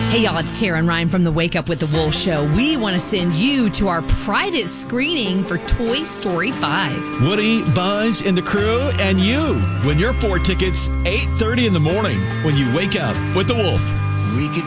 Hey, y'all, it's Tara and Ryan from the Wake Up with the Wolf Show. We want to send you to our private screening for Toy Story 5. Woody, Buzz, and the crew, and you win your 4 tickets, 8:30 in the morning when you wake up with the Wolf. We could